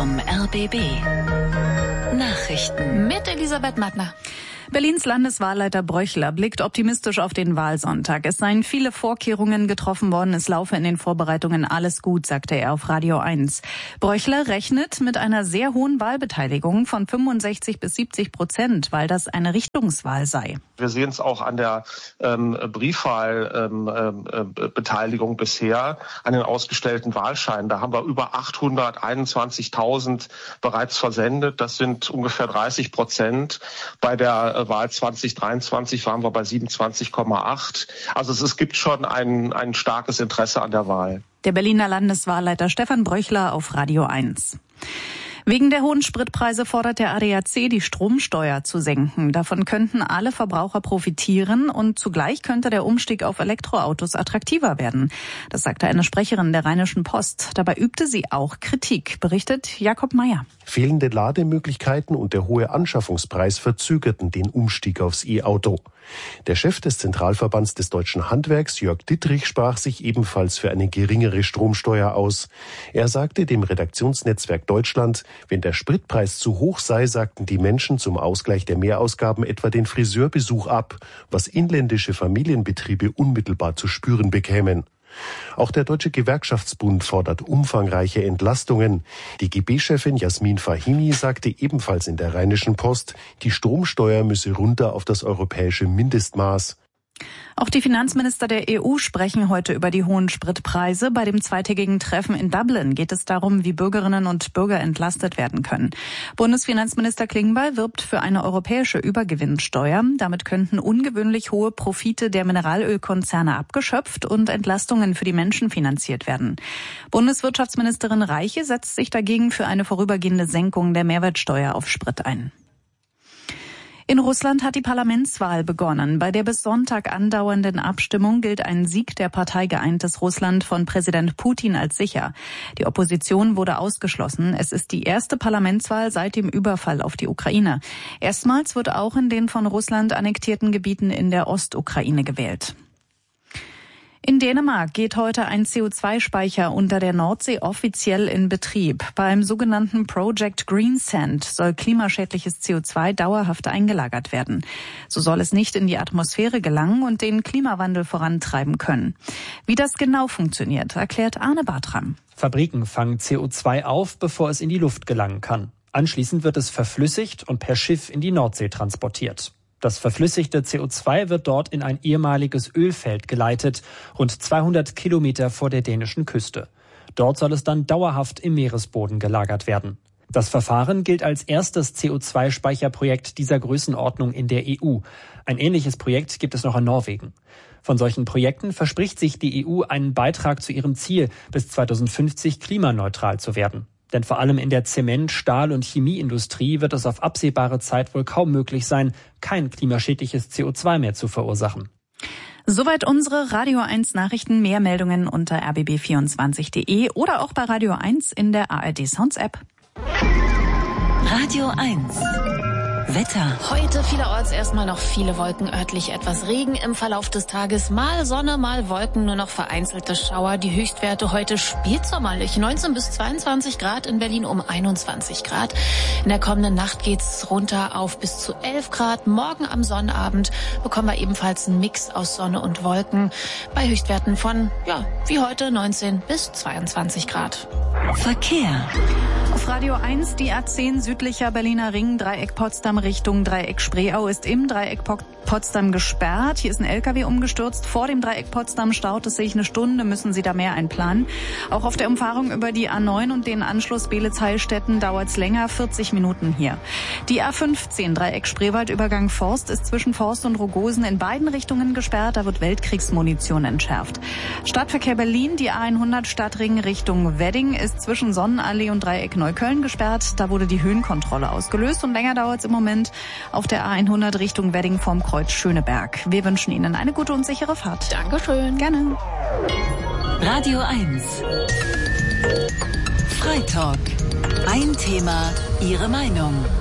vom RBB. Nachrichten mit Elisabeth Mattner. Berlins Landeswahlleiter Bröchler blickt optimistisch auf den Wahlsonntag. Es seien viele Vorkehrungen getroffen worden, es laufe in den Vorbereitungen alles gut, sagte er auf Radio 1. Bröchler rechnet mit einer sehr hohen Wahlbeteiligung von 65 bis 70%, weil das eine Richtungswahl sei. Wir sehen es auch an der Briefwahlbeteiligung bisher, an den ausgestellten Wahlscheinen. Da haben wir über 821.000 bereits versendet. Das sind ungefähr 30%. Bei der Wahl 2023 waren wir bei 27,8. Also es gibt schon ein starkes Interesse an der Wahl. Der Berliner Landeswahlleiter Stefan Bröchler auf Radio 1. Wegen der hohen Spritpreise fordert der ADAC, die Stromsteuer zu senken. Davon könnten alle Verbraucher profitieren und zugleich könnte der Umstieg auf Elektroautos attraktiver werden. Das sagte eine Sprecherin der Rheinischen Post. Dabei übte sie auch Kritik, berichtet Jakob Meyer. Fehlende Lademöglichkeiten und der hohe Anschaffungspreis verzögerten den Umstieg aufs E-Auto. Der Chef des Zentralverbands des deutschen Handwerks, Jörg Dittrich, sprach sich ebenfalls für eine geringere Stromsteuer aus. Er sagte dem Redaktionsnetzwerk Deutschland, wenn der Spritpreis zu hoch sei, sagten die Menschen zum Ausgleich der Mehrausgaben etwa den Friseurbesuch ab, was inländische Familienbetriebe unmittelbar zu spüren bekämen. Auch der Deutsche Gewerkschaftsbund fordert umfangreiche Entlastungen. Die GB-Chefin Jasmin Fahimi sagte ebenfalls in der Rheinischen Post, die Stromsteuer müsse runter auf das europäische Mindestmaß. Auch die Finanzminister der EU sprechen heute über die hohen Spritpreise. Bei dem zweitägigen Treffen in Dublin geht es darum, wie Bürgerinnen und Bürger entlastet werden können. Bundesfinanzminister Klingbeil wirbt für eine europäische Übergewinnsteuer. Damit könnten ungewöhnlich hohe Profite der Mineralölkonzerne abgeschöpft und Entlastungen für die Menschen finanziert werden. Bundeswirtschaftsministerin Reiche setzt sich dagegen für eine vorübergehende Senkung der Mehrwertsteuer auf Sprit ein. In Russland hat die Parlamentswahl begonnen. Bei der bis Sonntag andauernden Abstimmung gilt ein Sieg der Partei Geeintes Russland von Präsident Putin als sicher. Die Opposition wurde ausgeschlossen. Es ist die erste Parlamentswahl seit dem Überfall auf die Ukraine. Erstmals wird auch in den von Russland annektierten Gebieten in der Ostukraine gewählt. In Dänemark geht heute ein CO2-Speicher unter der Nordsee offiziell in Betrieb. Beim sogenannten Project Greensand soll klimaschädliches CO2 dauerhaft eingelagert werden. So soll es nicht in die Atmosphäre gelangen und den Klimawandel vorantreiben können. Wie das genau funktioniert, erklärt Arne Bartram. Fabriken fangen CO2 auf, bevor es in die Luft gelangen kann. Anschließend wird es verflüssigt und per Schiff in die Nordsee transportiert. Das verflüssigte CO2 wird dort in ein ehemaliges Ölfeld geleitet, rund 200 Kilometer vor der dänischen Küste. Dort soll es dann dauerhaft im Meeresboden gelagert werden. Das Verfahren gilt als erstes CO2-Speicherprojekt dieser Größenordnung in der EU. Ein ähnliches Projekt gibt es noch in Norwegen. Von solchen Projekten verspricht sich die EU einen Beitrag zu ihrem Ziel, bis 2050 klimaneutral zu werden. Denn vor allem in der Zement-, Stahl- und Chemieindustrie wird es auf absehbare Zeit wohl kaum möglich sein, kein klimaschädliches CO2 mehr zu verursachen. Soweit unsere Radio 1 Nachrichten. Mehr Meldungen unter rbb24.de oder auch bei Radio 1 in der ARD Sounds App. Radio 1 Wetter. Heute vielerorts erstmal noch viele Wolken, örtlich etwas Regen im Verlauf des Tages. Mal Sonne, mal Wolken, nur noch vereinzelte Schauer. Die Höchstwerte heute spätsommerlich. 19 bis 22 Grad, in Berlin um 21 Grad. In der kommenden Nacht geht's runter auf bis zu 11 Grad. Morgen am Sonnabend bekommen wir ebenfalls einen Mix aus Sonne und Wolken. Bei Höchstwerten von, wie heute 19 bis 22 Grad. Verkehr. Auf Radio 1 die A10 südlicher Berliner Ring, Dreieck Potsdam Richtung Dreieck Spreeau ist im Dreieck Potsdam gesperrt. Hier ist ein LKW umgestürzt. Vor dem Dreieck Potsdam staut es sich eine Stunde, müssen Sie da mehr einplanen. Auch auf der Umfahrung über die A9 und den Anschluss Beelitz-Heilstätten dauert es länger, 40 Minuten hier. Die A15 Dreieck Spreewald-Übergang Forst ist zwischen Forst und Rogosen in beiden Richtungen gesperrt. Da wird Weltkriegsmunition entschärft. Stadtverkehr Berlin, die A100 Stadtring Richtung Wedding ist zwischen Sonnenallee und Dreieck Neukölln gesperrt. Da wurde die Höhenkontrolle ausgelöst und länger dauert es im Moment auf der A100 Richtung Wedding vorm Kreuz Schöneberg. Wir wünschen Ihnen eine gute und sichere Fahrt. Dankeschön. Gerne. Radio 1 Freitalk. Ein Thema, Ihre Meinung.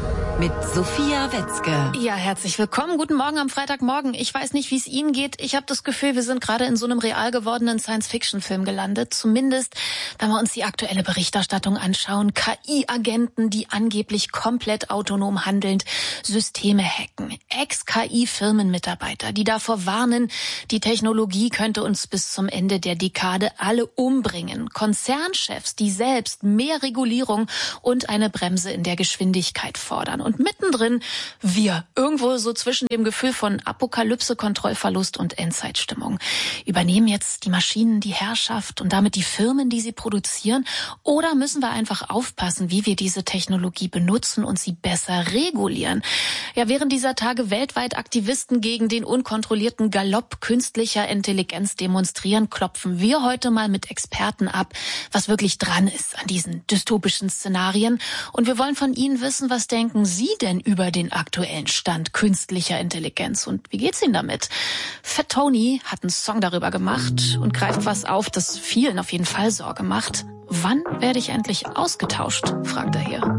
mit Sophia Wetzke. Ja, herzlich willkommen. Guten Morgen am Freitagmorgen. Ich weiß nicht, wie es Ihnen geht. Ich habe das Gefühl, wir sind gerade in so einem real gewordenen Science-Fiction-Film gelandet. Zumindest, wenn wir uns die aktuelle Berichterstattung anschauen. KI-Agenten, die angeblich komplett autonom handelnd Systeme hacken. Ex-KI-Firmenmitarbeiter, die davor warnen, die Technologie könnte uns bis zum Ende der Dekade alle umbringen. Konzernchefs, die selbst mehr Regulierung und eine Bremse in der Geschwindigkeit fordern. Und mittendrin wir, irgendwo so zwischen dem Gefühl von Apokalypse, Kontrollverlust und Endzeitstimmung. Übernehmen jetzt die Maschinen die Herrschaft und damit die Firmen, die sie produzieren? Oder müssen wir einfach aufpassen, wie wir diese Technologie benutzen und sie besser regulieren? Ja, während dieser Tage weltweit Aktivisten gegen den unkontrollierten Galopp künstlicher Intelligenz demonstrieren, klopfen wir heute mal mit Experten ab, was wirklich dran ist an diesen dystopischen Szenarien. Und wir wollen von Ihnen wissen, was denken Sie denn über den aktuellen Stand künstlicher Intelligenz und wie geht's Ihnen damit? Fat Tony hat einen Song darüber gemacht und greift was auf, das vielen auf jeden Fall Sorge macht. Wann werde ich endlich ausgetauscht? Fragt er hier.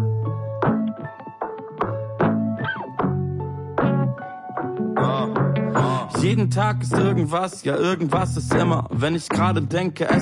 Jeden Tag ist irgendwas, ja irgendwas ist immer. Wenn ich gerade denke, es